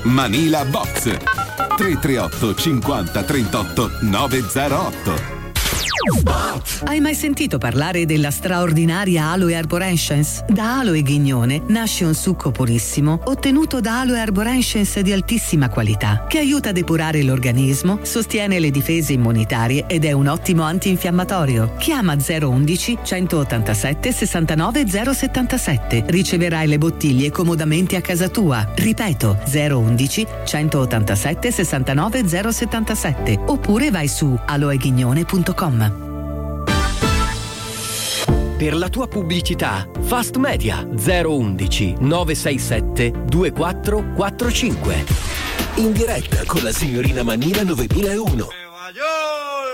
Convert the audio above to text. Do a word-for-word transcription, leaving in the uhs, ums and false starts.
Manila Box tre tre otto cinquanta trentotto novecentotto. Hai mai sentito parlare della straordinaria Aloe Arborescens? Da Aloe Ghignone nasce un succo purissimo ottenuto da Aloe Arborescens di altissima qualità che aiuta a depurare l'organismo, sostiene le difese immunitarie ed è un ottimo antinfiammatorio. Chiama zero undici centottantasette sessantanove zero settantasette. Riceverai le bottiglie comodamente a casa tua. Ripeto, zero undici centottantasette sessantanove zero settantasette oppure vai su aloeghignone punto com. Per la tua pubblicità, Fast Media zero undici nove sei sette due quattro quattro cinque. In diretta con la signorina Manila novemilauno.